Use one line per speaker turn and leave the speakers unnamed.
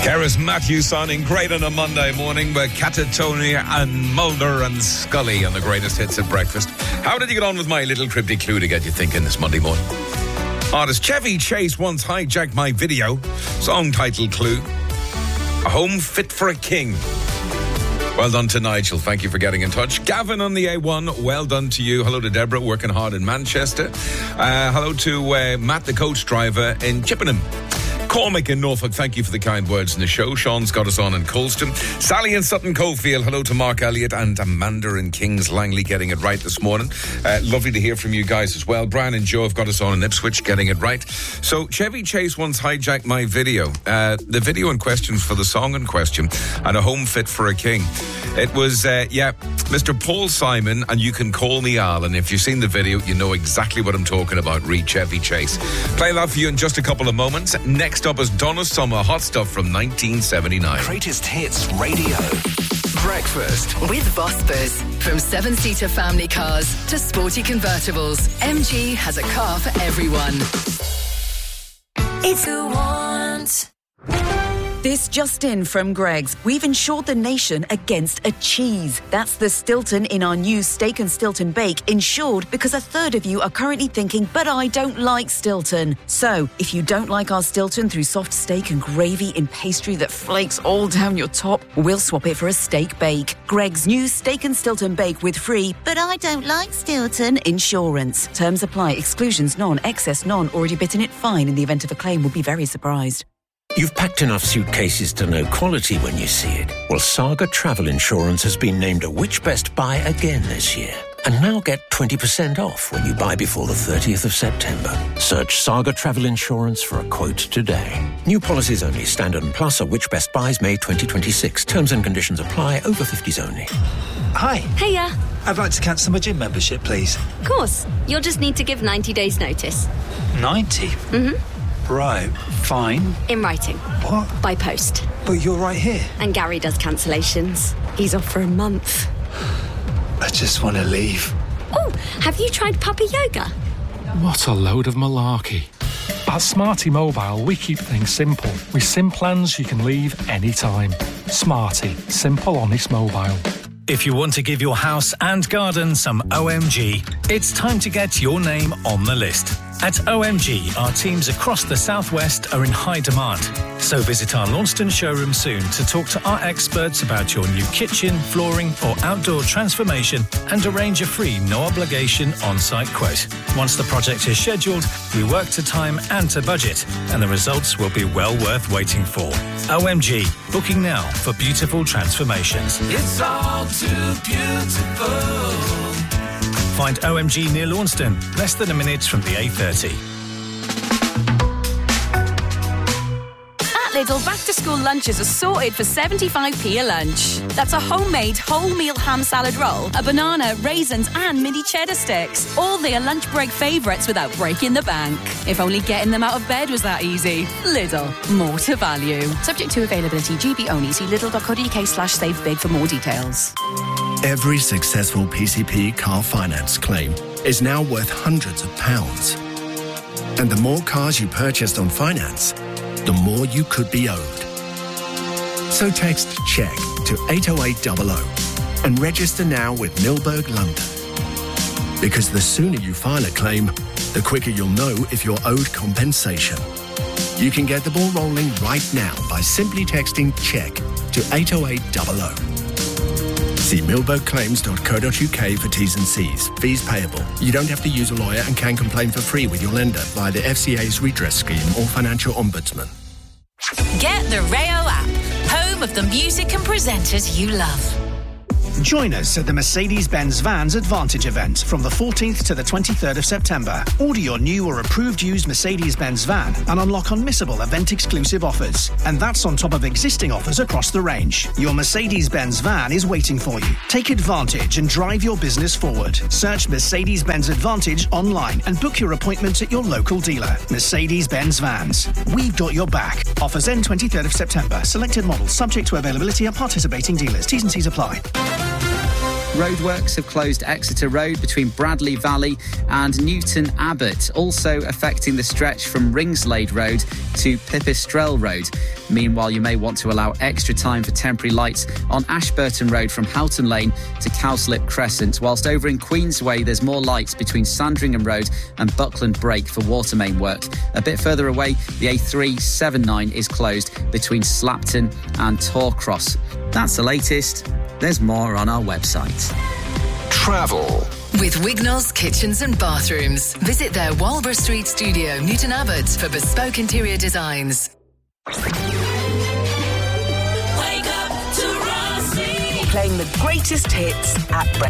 Gareth Matthews sounding great on a Monday morning with Catatonia and Mulder and Scully on the greatest hits at breakfast. How did you get on with my little cryptic clue to get you thinking this Monday morning? Artist Chevy Chase once hijacked my video. Song title clue: A Home Fit for a King. Well done to Nigel. Thank you for getting in touch. Gavin on the A1, well done to you. Hello to Deborah, working hard in Manchester. Hello to Matt, the coach driver in Chippenham. Cormac in Norfolk, thank you for the kind words in the show. Sean's got us on in Colston. Sally in Sutton Coldfield, hello to Mark Elliott and Amanda in Kings Langley getting it right this morning. Lovely to hear from you guys as well. Brian and Joe have got us on in Ipswich getting it right. So Chevy Chase once hijacked my video. The video in question for the song in question, and A Home Fit for a King. It was, Mr. Paul Simon and You Can Call Me Al. And if you've seen the video, you know exactly what I'm talking about. Read Chevy Chase. Play that for you in just a couple of moments. Next up is Donna Summer, Hot Stuff from 1979.
Greatest Hits Radio. Breakfast
with Vosper's. From 7-seater family cars to sporty convertibles, MG has a car for everyone.
It's the want.
This just in from Greggs. We've insured the nation against a cheese. That's the Stilton in our new Steak and Stilton Bake, insured because a third of you are currently thinking, but I don't like Stilton. So, if you don't like our Stilton through soft steak and gravy in pastry that flakes all down your top, we'll swap it for a steak bake. Greggs' new Steak and Stilton Bake with free, but I don't like Stilton insurance. Terms apply. Exclusions none. Excess none. Already bitten it fine. In the event of a claim, will be very surprised.
You've packed enough suitcases to know quality when you see it. Well, Saga Travel Insurance has been named a Which Best Buy again this year. And now get 20% off when you buy before the 30th of September. Search Saga Travel Insurance for a quote today. New policies only. Standard and Plus are Which Best Buys May 2026. Terms and conditions apply. Over 50s only.
Hi.
Hiya.
I'd like to cancel my gym membership, please.
Of course. You'll just need to give 90 days notice.
90?
Mm-hmm.
Right, fine.
In writing.
What?
By post.
But you're right here.
And Gary does cancellations. He's off for a month.
I just want to leave.
Oh, have you tried Puppy Yoga?
What a load of malarkey. At Smarty Mobile, we keep things simple. With SIM plans you can leave anytime. Smarty. Simple, honest mobile.
If you want to give your house and garden some OMG, it's time to get your name on the list. At OMG, our teams across the Southwest are in high demand. So visit our Launceston showroom soon to talk to our experts about your new kitchen, flooring or outdoor transformation and arrange a free, no-obligation on-site quote. Once the project is scheduled, we work to time and to budget, and the results will be well worth waiting for. OMG, booking now for beautiful transformations.
It's all too beautiful.
Find OMG near Launceston, less than a minute from the A30.
At Lidl, back-to-school lunches are sorted for 75p a lunch. That's a homemade wholemeal ham salad roll, a banana, raisins and mini cheddar sticks. All their lunch break favourites without breaking the bank. If only getting them out of bed was that easy. Lidl, more to value. Subject to availability, GB only. See lidl.co.uk/save big for more details.
Every successful PCP car finance claim is now worth hundreds of pounds. And the more cars you purchased on finance, the more you could be owed. So text CHECK to 80800 and register now with Milberg London. Because the sooner you file a claim, the quicker you'll know if you're owed compensation. You can get the ball rolling right now by simply texting CHECK to 80800. See milbergclaims.co.uk for T's and C's. Fees payable. You don't have to use a lawyer and can complain for free with your lender via the FCA's redress scheme or financial ombudsman.
Get the Rayo app, home of the music and presenters you love.
Join us at the Mercedes-Benz Vans Advantage event from the 14th to the 23rd of September. Order your new or approved used Mercedes-Benz van and unlock unmissable event-exclusive offers. And that's on top of existing offers across the range. Your Mercedes-Benz van is waiting for you. Take advantage and drive your business forward. Search Mercedes-Benz Advantage online and book your appointment at your local dealer. Mercedes-Benz Vans. We've got your back. Offers end 23rd of September. Selected models subject to availability at participating dealers. T's and C's apply.
Roadworks have closed Exeter Road between Bradley Valley and Newton Abbot, also affecting the stretch from Ringslade Road to Pipistrel Road. Meanwhile, you may want to allow extra time for temporary lights on Ashburton Road from Houghton Lane to Cowslip Crescent, whilst over in Queensway there's more lights between Sandringham Road and Buckland Break for water main work. A bit further away, the A379 is closed between Slapton and Torcross. That's the latest. There's more on our website.
Travel.
With Wignall's Kitchens and Bathrooms. Visit their Walborough Street studio, Newton Abbot, for bespoke interior designs.
Wake up to Rossi.
Playing the greatest hits at